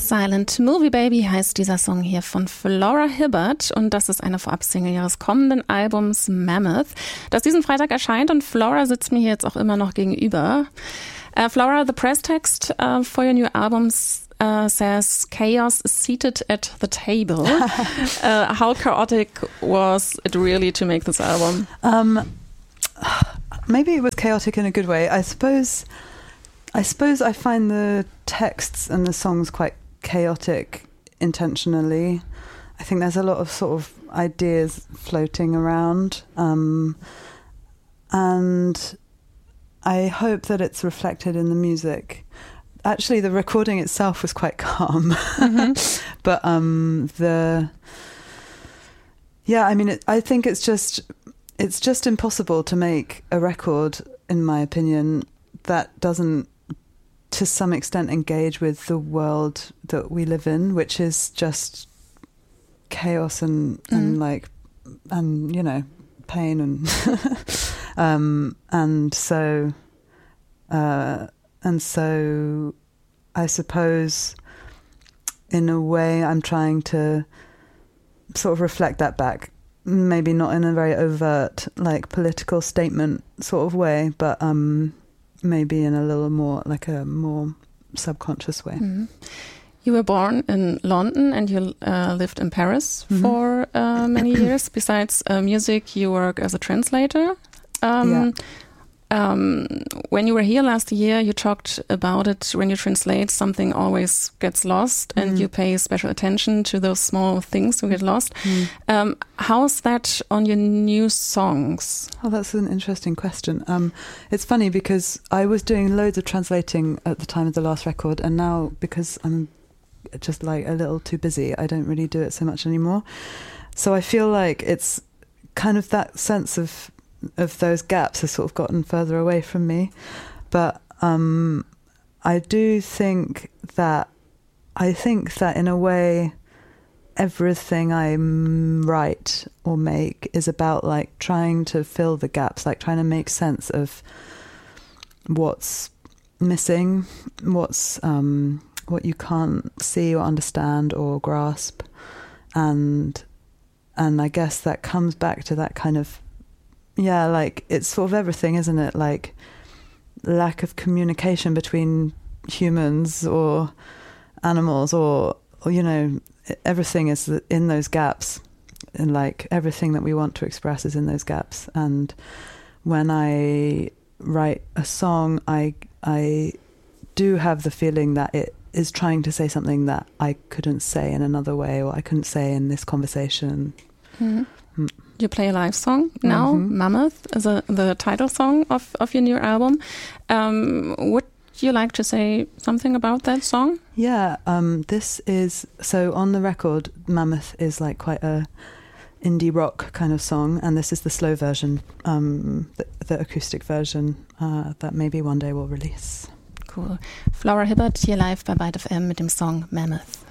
Silent Movie Baby heißt dieser Song hier von Flora Hibbert und das ist eine Vorabsingle ihres kommenden Albums Mammoth, das diesen Freitag erscheint und Flora sitzt mir hier jetzt auch immer noch gegenüber. Flora, the press text for your new albums says chaos is seated at the table. How chaotic was it really to make this album? Maybe it was chaotic in a good way. I suppose I find the texts and the songs quite chaotic intentionally. I think there's a lot of sort of ideas floating around. And I hope that it's reflected in the music. Actually, the recording itself was quite calm. Mm-hmm. But I think it's just impossible to make a record, in my opinion, that doesn't to some extent engage with the world that we live in, which is just chaos and you know, pain and so I suppose in a way I'm trying to sort of reflect that back, maybe not in a very overt like political statement sort of way, but maybe in a little more like a more subconscious way. Mm-hmm. You were born in London and you lived in Paris mm-hmm. for many years. Besides music, you work as a translator. When you were here last year, you talked about it. When you translate, something always gets lost and you pay special attention to those small things who get lost. How's that on your new songs? Oh, that's an interesting question. It's funny because I was doing loads of translating at the time of the last record, and now because I'm just like a little too busy, I don't really do it so much anymore. So I feel like it's kind of that sense of those gaps has sort of gotten further away from me. But I do think that in a way everything I write or make is about like trying to fill the gaps, like trying to make sense of what's missing, what's what you can't see or understand or grasp, and I guess that comes back to that kind of like it's sort of everything, isn't it? Like lack of communication between humans or animals or you know, everything is in those gaps, and like everything that we want to express is in those gaps. And when I write a song, I do have the feeling that it is trying to say something that I couldn't say in another way, or I couldn't say in this conversation. Mm-hmm. You play a live song now. Mm-hmm. Mammoth is the title song of your new album. Would you like to say something about that song? Yeah, this is, so on the record, Mammoth is like quite a indie rock kind of song, and this is the slow version, the acoustic version that maybe one day we'll release. Cool. Flora Hibbert hier live bei Byte FM mit dem Song Mammoth.